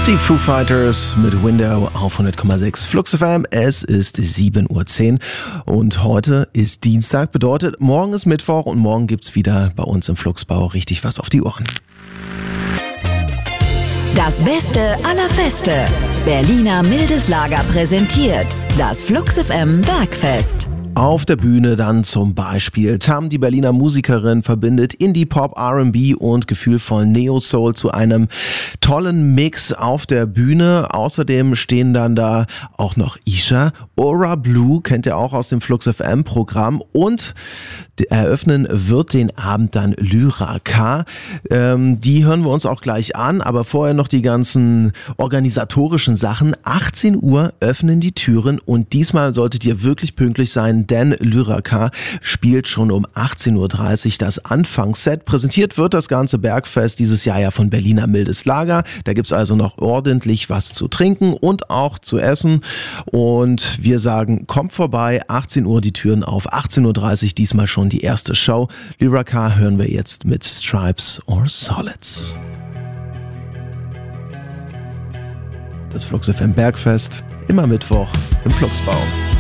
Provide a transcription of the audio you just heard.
Die Foo Fighters mit Window auf 100,6 Flux FM. Es ist 7:10 Uhr und heute ist Dienstag, bedeutet morgen ist Mittwoch und morgen gibt's wieder bei uns im Fluxbau richtig was auf die Ohren. Das Beste aller Feste. Berliner Mildes Lager präsentiert das Flux FM Bergfest. Auf der Bühne dann zum Beispiel Tam, die Berliner Musikerin, verbindet Indie-Pop, R&B und gefühlvollen Neo-Soul zu einem tollen Mix auf der Bühne. Außerdem stehen dann da auch noch Isha, Aura Blue, kennt ihr auch aus dem Flux FM Programm, und eröffnen wird den Abend dann Lyra K. Die hören wir uns auch gleich an, aber vorher noch die ganzen organisatorischen Sachen. 18 Uhr öffnen die Türen und diesmal solltet ihr wirklich pünktlich sein, denn Lyra K spielt schon um 18:30 Uhr das Anfangsset. Präsentiert wird das ganze Bergfest dieses Jahr ja von Berliner Mildes Lager. Da gibt's also noch ordentlich was zu trinken und auch zu essen. Und wir sagen, kommt vorbei, 18 Uhr die Türen auf, 18:30 Uhr diesmal schon die erste Show. Lyra K hören wir jetzt mit Stripes or Solids. Das Flux FM Bergfest, immer Mittwoch im Fluxbau.